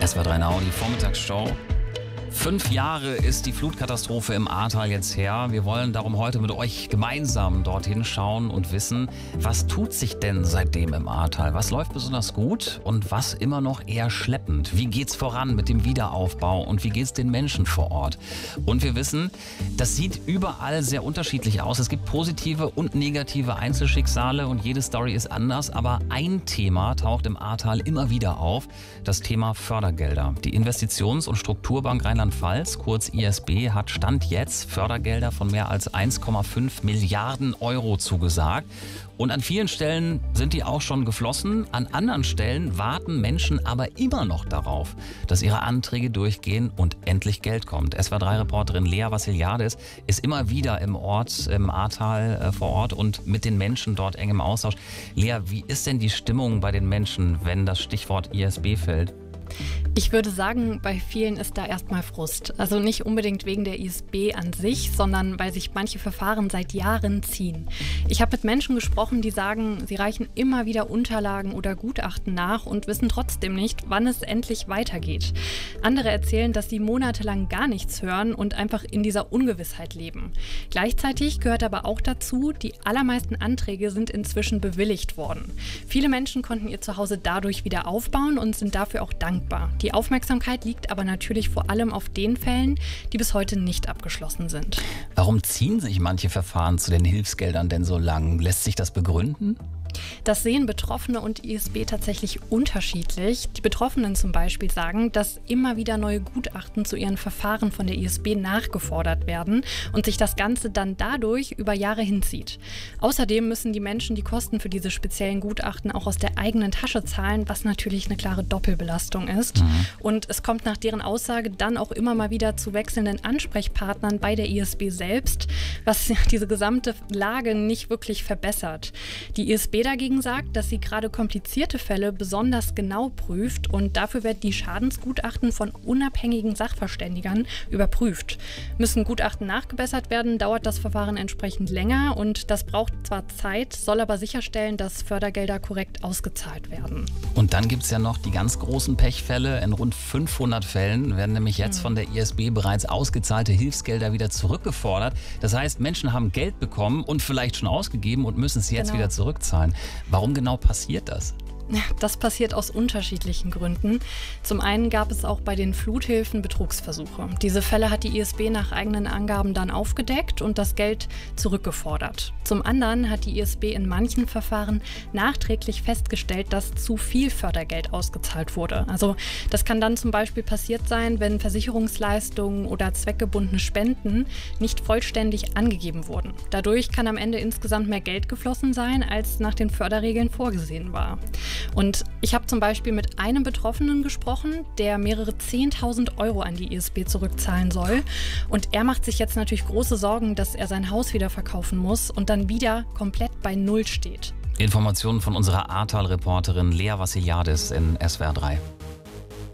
SWR3 Now, die Vormittagsshow. 5 Jahre ist die Flutkatastrophe im Ahrtal jetzt her. Wir wollen darum heute mit euch gemeinsam dorthin schauen und wissen, was tut sich denn seitdem im Ahrtal? Was läuft besonders gut und was immer noch eher schleppend? Wie geht's voran mit dem Wiederaufbau und wie geht's den Menschen vor Ort? Und wir wissen, das sieht überall sehr unterschiedlich aus. Es gibt positive und negative Einzelschicksale und jede Story ist anders. Aber ein Thema taucht im Ahrtal immer wieder auf, das Thema Fördergelder. Die Investitions- und Strukturbank Rheinland-Pfalz, kurz ISB, hat Stand jetzt Fördergelder von mehr als 1,5 Milliarden Euro zugesagt. Und an vielen Stellen sind die auch schon geflossen. An anderen Stellen warten Menschen aber immer noch darauf, dass ihre Anträge durchgehen und endlich Geld kommt. SWR3-Reporterin Lea Vassiliadis ist immer wieder im Ahrtal vor Ort und mit den Menschen dort eng im Austausch. Lea, wie ist denn die Stimmung bei den Menschen, wenn das Stichwort ISB fällt? Ich würde sagen, bei vielen ist da erstmal Frust. Also nicht unbedingt wegen der ISB an sich, sondern weil sich manche Verfahren seit Jahren ziehen. Ich habe mit Menschen gesprochen, die sagen, sie reichen immer wieder Unterlagen oder Gutachten nach und wissen trotzdem nicht, wann es endlich weitergeht. Andere erzählen, dass sie monatelang gar nichts hören und einfach in dieser Ungewissheit leben. Gleichzeitig gehört aber auch dazu, die allermeisten Anträge sind inzwischen bewilligt worden. Viele Menschen konnten ihr Zuhause dadurch wieder aufbauen und sind dafür auch dankbar. Die Aufmerksamkeit liegt aber natürlich vor allem auf den Fällen, die bis heute nicht abgeschlossen sind. Warum ziehen sich manche Verfahren zu den Hilfsgeldern denn so lang? Lässt sich das begründen? Das sehen Betroffene und ISB tatsächlich unterschiedlich. Die Betroffenen zum Beispiel sagen, dass immer wieder neue Gutachten zu ihren Verfahren von der ISB nachgefordert werden und sich das Ganze dann dadurch über Jahre hinzieht. Außerdem müssen die Menschen die Kosten für diese speziellen Gutachten auch aus der eigenen Tasche zahlen, was natürlich eine klare Doppelbelastung ist. Und es kommt nach deren Aussage dann auch immer mal wieder zu wechselnden Ansprechpartnern bei der ISB selbst, was diese gesamte Lage nicht wirklich verbessert. Die ISB dagegen sagt, dass sie gerade komplizierte Fälle besonders genau prüft und dafür werden die Schadensgutachten von unabhängigen Sachverständigern überprüft. Müssen Gutachten nachgebessert werden, dauert das Verfahren entsprechend länger und das braucht zwar Zeit, soll aber sicherstellen, dass Fördergelder korrekt ausgezahlt werden. Und dann gibt es ja noch die ganz großen Pechfälle. In rund 500 Fällen werden nämlich jetzt von der ISB bereits ausgezahlte Hilfsgelder wieder zurückgefordert. Das heißt, Menschen haben Geld bekommen und vielleicht schon ausgegeben und müssen es jetzt wieder zurückzahlen. Warum genau passiert das? Das passiert aus unterschiedlichen Gründen. Zum einen gab es auch bei den Fluthilfen Betrugsversuche. Diese Fälle hat die ISB nach eigenen Angaben dann aufgedeckt und das Geld zurückgefordert. Zum anderen hat die ISB in manchen Verfahren nachträglich festgestellt, dass zu viel Fördergeld ausgezahlt wurde. Also das kann dann zum Beispiel passiert sein, wenn Versicherungsleistungen oder zweckgebundene Spenden nicht vollständig angegeben wurden. Dadurch kann am Ende insgesamt mehr Geld geflossen sein, als nach den Förderregeln vorgesehen war. Und ich habe zum Beispiel mit einem Betroffenen gesprochen, der mehrere 10.000 Euro an die ISB zurückzahlen soll. Und er macht sich jetzt natürlich große Sorgen, dass er sein Haus wieder verkaufen muss und dann wieder komplett bei Null steht. Informationen von unserer Ahrtal-Reporterin Lea Vassiliadis in SWR3.